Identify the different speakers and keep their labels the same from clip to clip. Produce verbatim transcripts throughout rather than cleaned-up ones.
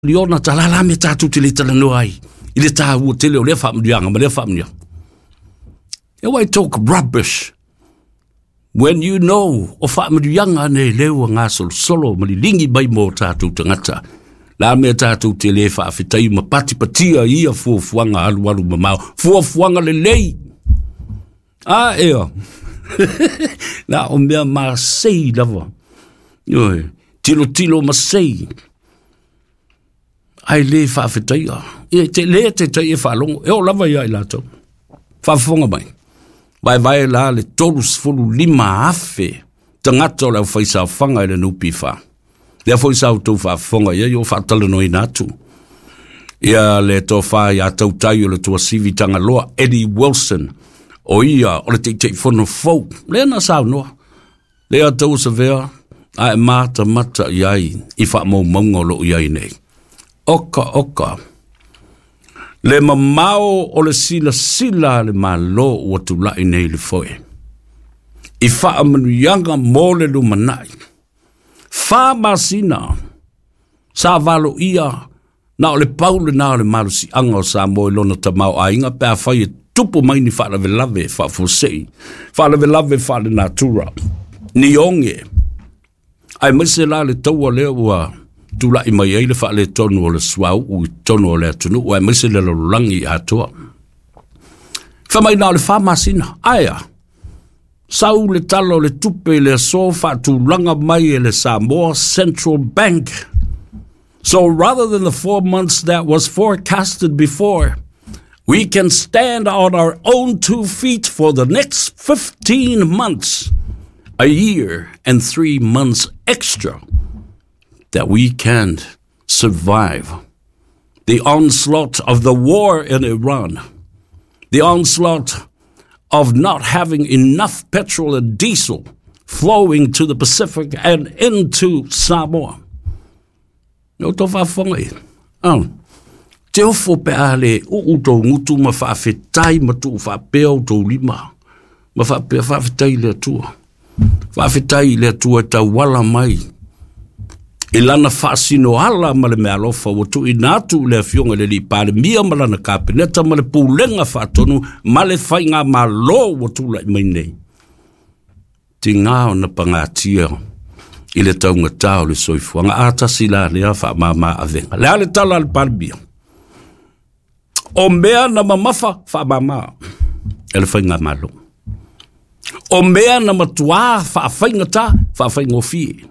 Speaker 1: liona talala me tatu tele tala noai. Ile ta wu tele o le fam dianga ma le fam nia. You why talk rubbish when you know o fam dianga ne lewa nga sol solo ma lingi bai mo tatu tangata. La me tatu tele fa fitai ma pati patia ia fu fuanga alu alu ma mau. Fu fuanga le lei. Ah eo. Na o mea ma sei lava. Yo, tilo tilo ma sei. Ai le fa fitaia. E te le te te e fa longo. E o lava ia i lato. Fa fonga mai. Vai vai la le tolus fulu lima afe. Tangata o lau faisa fanga i le nupi fa. Lea faisa au tau fa fonga ia yo fa tala no i natu. Ia le to fa ia tau tai o le tua sivi tanga loa Eddie Wilson. O ia o le te te fono fau. Lea na sao noa. Lea tau sa vea. Ai mata mata iai. I fa mau maunga lo iai nei. Oka oka. Le mamao o le sila sila le malo ua tulai nei le foe. I faa manuianga mo le lumanai. Faa masina. Sa valo ia. Na o le paule na o le malu si anga o sa mo ilona tamau a inga pēa fai e tupu mai ni faa lave lave faa fosei. Faa lave lave faa le natura. Ni onge. Ai mese la le taua lea ua tula i mai eile wha le tonu o le swau u tonu o le atunu ua e mese le lorangi atua. Wha mai nao le wha masina, aia. Sau le talo le tupe le so wha tūlanga mai e le Samoa Central Bank. So rather than the four months that was forecasted before, we can stand on our own two feet for the next fifteen months, a year and three months extra, that we can survive the onslaught of the war in Iran, the onslaught of not having enough petrol and diesel flowing to the Pacific and into Samoa. No to fa fonga. Ah. Te ofo pe ale o uto ngutu ma fa fetai ma tu fa peo to lima. Ma fa pe fa fetai le tua. Fa fetai le tua ta wala mai. Ilana fasino ala ma le mea lofa o tu inatu le fionga le li pale mia ma lana kapineta ma le pulenga fatonu ma le whainga ma lo o tu lai mai nei. Ti ngāo na pangatia i le taunga tau le soifuanga ata sila lea wha ma ma avenga. Lea le tala le pale bia. O mea na mamafa wha ma ma e le whainga ma lo. O mea na matua wha whainga ta wha whainga o fie.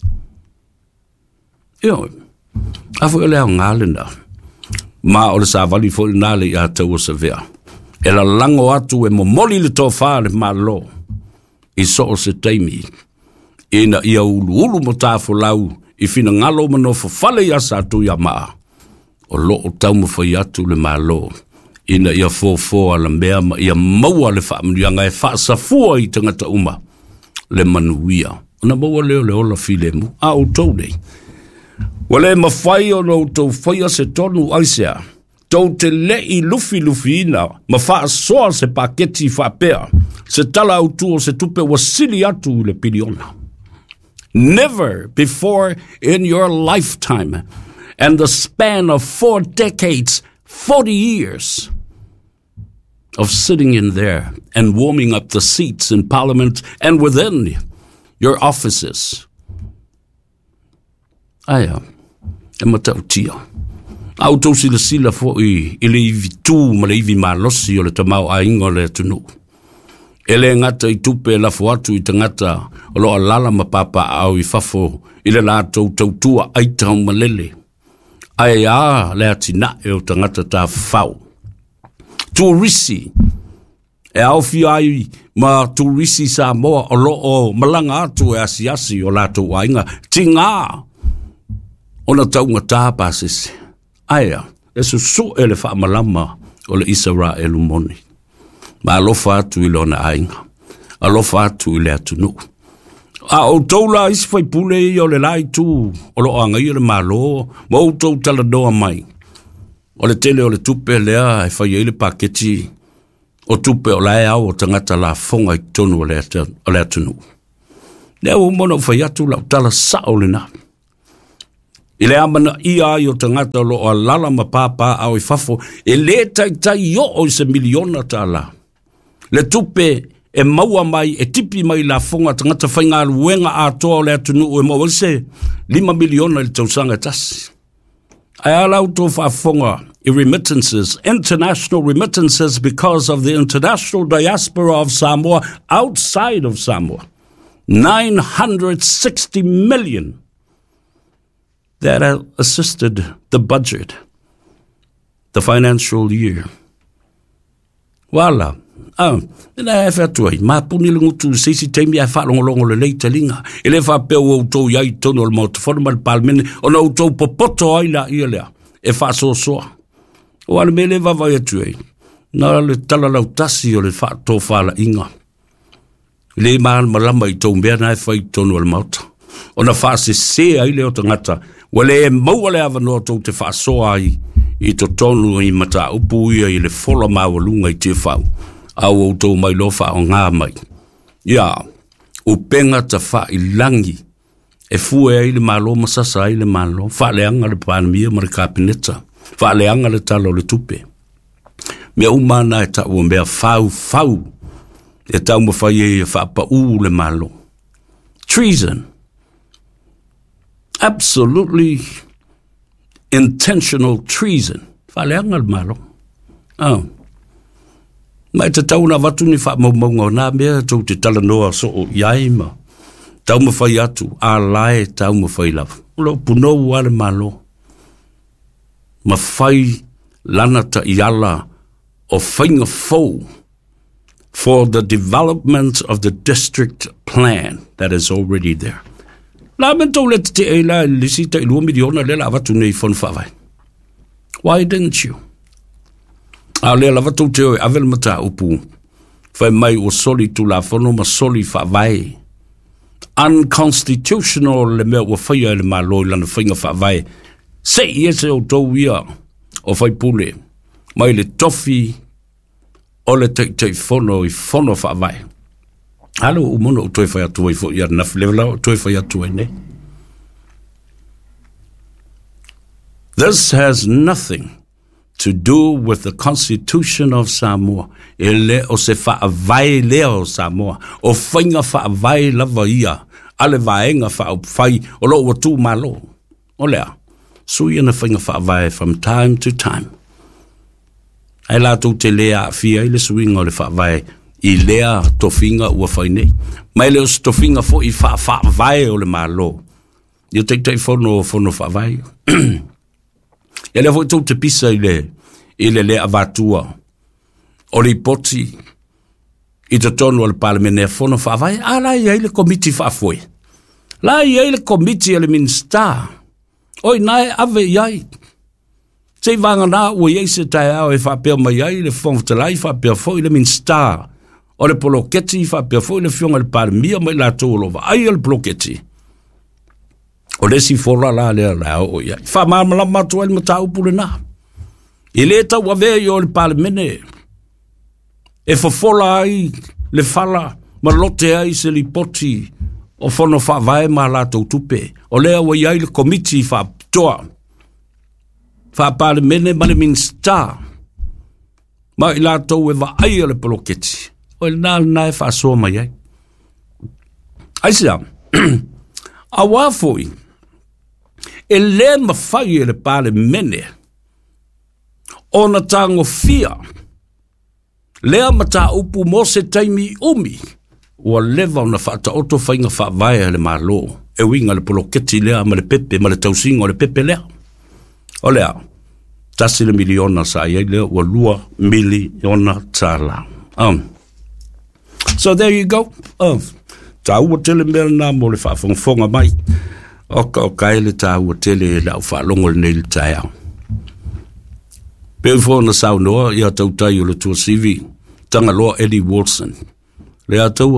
Speaker 1: Yo, afu ele au ngale na. Ma o le sa vali fo le nale i a tau o sa vea. E la lango atu e momoli le tofa le ma lo. I so o se teimi. I na ia ulu ulu mo tafo lau. I fina ngalo mano fo fale ia sa tu ia maa. O lo o tau mo fai atu le ma lo. I na ia fo fo ala mea ma ia maua le wha mnianga e wha sa fua i tangata uma. Le manuia. Ona maua leo le ola file mu. A o tau nei. Wale mawhai o no tau whaia se tonu aisea. Tau te lei lufi lufi ina. Ma wha soa se paketi wha pea. Se tala au tu o se tupe wasili atu le piliona. Never before in your lifetime and the span of four decades, forty years of sitting in there and warming up the seats in Parliament and within your offices. Aya. E matau tia. Au tau sila sila fo i ile iwi tū ma le iwi malosi o le tamau a ingo le tunu. Ele ngata i tupe la fo atu i tangata o lo alala ma papa au i fafo ile la tau tau tua aitau malele. Ai a le atina e o tangata ta fau. Turisi. E au fi ai ma turisi sa moa o lo o malanga atu e asiasi o la tau a inga. Tinga. Ona taunga tāpa sese. Aia, e su su ele wha malama o le Isara e lumoni. Ma alofa atu i lona ainga. Alofa atu i le atunu. A o taula isi fai pule i o le lai tu. O lo anga i le malo. Ma o tau tala doa mai. O le tele o le tupe lea e fai i le paketi. O tupe o lai au o tangata la fonga i tonu o le atunu. Lea o mono fai atu la tala sao le na. I le amana ia i o tangata lo o lala ma papa au i fafo, e le tai tai o o se miliona ta la. Le tupe e maua mai, e tipi mai la fonga tangata whainga luenga a toa o le atunu o e maua se lima miliona le tausanga tasi. Ai alau tō whafonga i remittances, international remittances because of the international diaspora of Samoa outside of Samoa. nine hundred sixty million that have assisted the budget, the financial year. Wala. Ah, ina e whatuai. Ma puni le ngutu sisi teimi ai whalongolongo le leita linga. Ele whapeo o tau iai tono al mauta whanuma le palmene, o na tau popoto ai la ia lea. E whaso soa. O ane me le wawai atuai. Na le tala lau tasi o le whato whala inga. Le maan malama i tau mea na e whai tono al mauta. O na whase se ai leo tangata. Wale e maua le avanoa tau te whasoa ai i to tonu i mata upu ia i le fola mawalunga i te whau. Au o tau mai lofa o ngā mai. Ia, o penga ta wha i langi. E fue ai le malo masasa ai le malo. Wha leanga le pānamia ma le kāpineta. Wha leanga le talo le tupe. Mea umana e tau o mea whau whau. E tau mawhai e wha pa u le malo. Treason. Absolutely intentional treason. Wha leanga le malo. Oh. Mai te tau na watu ni wha maumaunga o nā mea tau te tala noa so o iai ma. Tau mawhai atu, a lae tau mawhai lava. Ulo punou wale malo. Mawhai lana ta iala o whainga fau for the development of the district plan that is already there. La mento le te e la lisita i lua miliona le la watu nei whanu whawai. Why didn't you? A lea lava tau te oe avel mata upu. Whai mai o soli tu la whano ma soli whawai. Unconstitutional le mea ua whaia le maloi lana whainga whawai. Se i ese o tau ia o whai pule. Mai le tofi o le tei tei whono i whono whawai. Halo u mono o toi whai atu ai fo ia naf levela o toi whai atu ai ne. This has nothing to do with the Constitution of Samoa. E le o se whaavai leo Samoa. O whainga whaavai lava ia. Ale vaenga whaavai. O lo watu malo. O lea. Sui ana whainga whaavai from time to time. Ai lātou te lea fia i le suinga o le whaavai. I lea tofinga ua whainei. Mai leo se tofinga fo i whaavai o le malo. Ia te tei whono whono whaavai. E le fwoi tau te pisa i le, i le lea avatua. O li poti, i te tonu al palamene e whono whaavai, a la i le komiti whaafoi. La i le komiti ale minsta. Oi nae ave iai. Te vanga nā ua iei se tai au e whaapea mai iai le whongtalai whaapea foi le minsta. O le poloketi whaapea foi le whionga le palamia mai la tō lova. Ai le poloketi. O lesi fora la lea la o ia. Wha māmala matua ili mata upule nā. I le tau ave i o le palemene. E whafola ai le whala ma lote ai se li poti o whono whaavae ma la tau tupe. O lea wa iai le komiti wha toa. Wha palemene ma le minsta. Ma i la tau e wa ai le poloketi. O le nā nā e wha soa mai ai. Aisea. A wafoi. E le mawhai e le pale mene, o na tango fia, lea mata upu mo se taimi umi, ua leva o na whaata oto whainga whaavai le malo, e winga le poloketi lea ma le pepe, ma le tausinga o le pepe lea. O lea, tasi le miliona sa iei lea, ua lua miliona tala. Um. So there you go. Um. Ta ua tele mea nā mo le whaafonga mai. Oka o kai le tā ua tele lau whaalongo le nei le tai au. Peu fōna sau noa, ia tau tai o le tua sivi, tanga loa Eddie Wilson. Le a taua,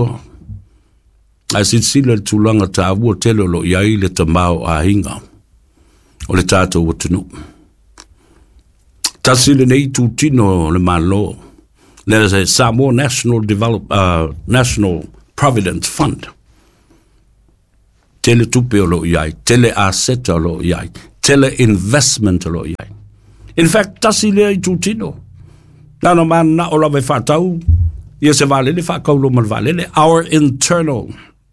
Speaker 1: a sitsila le tūlanga tā ua tele lo iai le tamau a hinga, o le tātou o tunu. Tasi le nei tū tino le malo, le Samoa National Develop, uh, National Providence Fund. tele tupe o lo iai, tele asset o lo iai, tele investment o lo iai. In fact, tasi lea i tūtino. Nano man na o lawe whātau, ia se valele whākaulo man valele. Our internal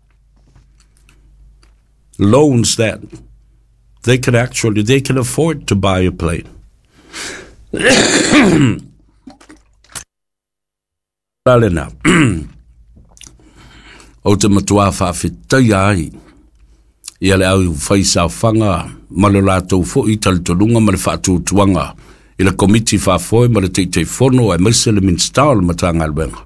Speaker 1: loans that they can actually, they can afford to buy a plane. Lale na. O te matua whawhitai ai. Ia le au whaisa whanga, malo lātou fo i talitolunga ma le whātou tuanga. I le komiti whāwhoi ma le teitei whono ai maise le minstau le matanga alwenga.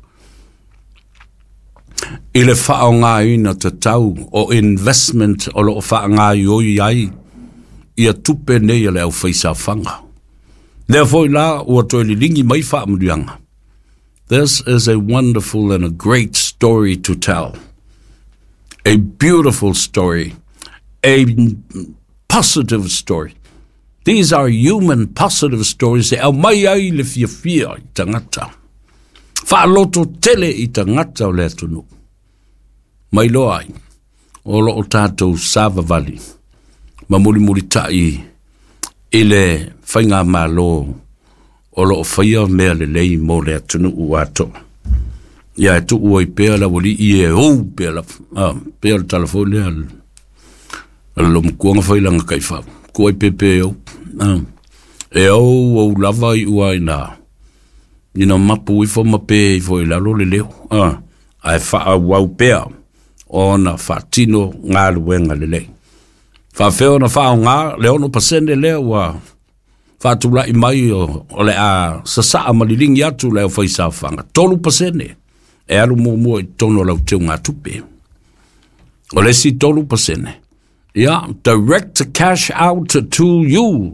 Speaker 1: I le whao ngā ina te tau o investment o lo wha ngā ioi ai. Ia tupe nei le au whaisa whanga. Lea foi la ua toi li lingi mai wha amulianga. This is a wonderful and a great story to tell. A beautiful story. A positive story. These are human positive stories. E au mai ai le fia fia i tangata. Wha loto tele i tangata o le atunu. Mai lo ai. O lo o tātou sava vali. Ma muri muri tai. Ile whainga mā lo. O lo o whaia mea le lei mo le atunu u ato. Ia e tu ua i pēa la wali i e hou pēa la. Ah, pēa la telefone al. Lo mkuanga whailanga kai whau. Kua i pepe au. Ah. E au au lava i ua i nā. Ina mapu i fo mape i fo i lalo le leo. Ah. Ai wha au pēa. O na wha tino ngā luenga le lei. Wha wheo na wha o ngā leo no pasene leo wa. Wha tula i mai o, o le a sasaa malilingi atu leo whaisa whanga. Tolu pasene. E alu mua mua i tono lau teo ngā tupe. O le si tolu pasene. Yeah, direct cash out to you.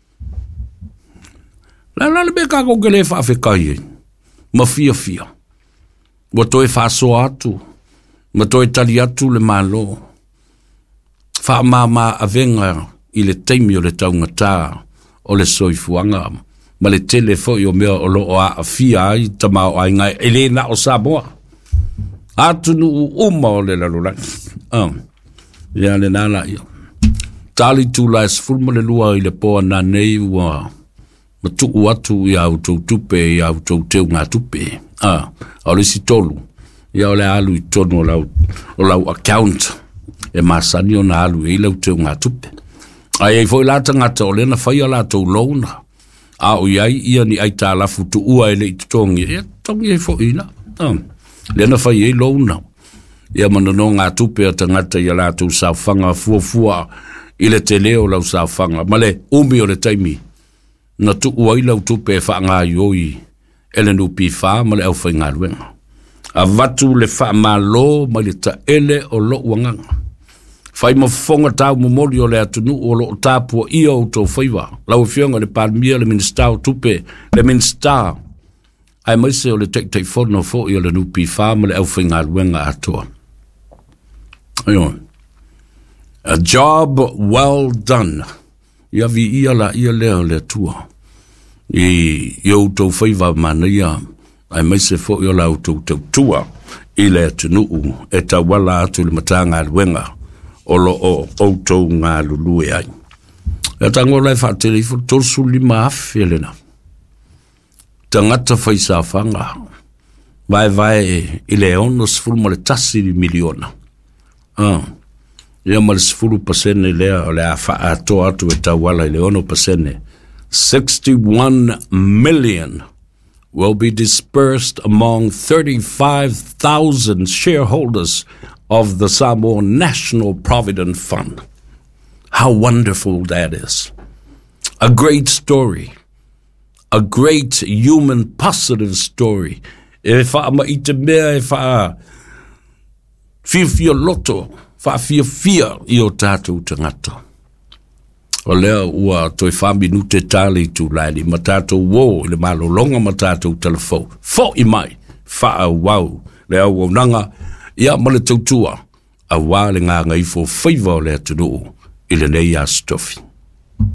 Speaker 1: La la le be ka ko gele fa fe kai. Ma fia fia. Wa toi fa so atu. Ma toi tali atu le malo. Fa mama avenga i le taimi o le taunga tā o le soifuanga. Ma le telefo i o mea o lo o a fia ai tamau ai ngai. Ele na o Samoa. Atu nu uma o le lalulai. Um. Ia le nala ia. Tali tu la esfulma le lua i le poa na nei ua matu atu i au tau tupe i au tau teu ngā tupe. Ah, au le si tolu. Ia o le alu i tono o lau, o lau account e masani o na alu i lau teu ngā tupe. Ai ei foi lata ngata o lena whaia la tau launa. A o iai ia ni ai tā lafu tu ua ele i tutongi. Ia tongi ei foi ina. Ah, lena whaia i launa. Ia manano ngā tupe a tangata ia lātou sāwhanga fuafua i le te leo lau sāwhanga. Ma le umi o le taimi na tu uai lau tupe e wha ngā ioi e le nupi wha ma le au whai ngā luenga. A watu le wha mā lo ma le ta ele o lo uanganga. Whai ma whonga tau momoli o le atunu o lo o tāpua ia o tau whaiwa. Lau whionga le pārmia le minsta o tupe le minsta. Ai maise o le tek tei whono fo i o le nupi wha ma le au whai ngā luenga atoa. A job well done. Ia vi ia la ia leo le tua. I iau tau whaiva mana ia. Ai maise fo i o lau tau tau tua. I le tunuu e ta wala atu le matanga luenga. O lo o o tau ngā lulue ai. E tango lai whatere i fo torsu lima afi elena. Tangata whaisa whanga. Vai vai i le onos fulma le tasi li miliona. Ah, ia ma le sifuru pasene lea o le a wha ato atu e tau wala i le ono pasene. sixty-one million will be dispersed among thirty-five thousand shareholders of the Samoa National Provident Fund. How wonderful that is. A great story. A great human positive story. E wha ma i te mea e wha fia fia loto, wha fia fia i o tātou tangata. O lea ua toi whambi nu te tāli tu laili, ma tātou wō, le malo longa ma tātou telefo. Fo i mai, wha a wau, le au au nanga, ia ma le tautua, a wā le ngā ngai fo whaiva o le atunu, i le nei a stofi.